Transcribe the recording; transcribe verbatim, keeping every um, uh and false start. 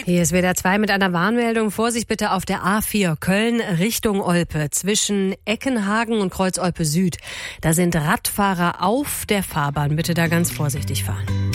Hier ist W D R zwei mit einer Warnmeldung. Vorsicht bitte auf der A vier Köln Richtung Olpe zwischen Eckenhagen und Kreuz Olpe Süd. Da sind Radfahrer auf der Fahrbahn. Bitte da ganz vorsichtig fahren.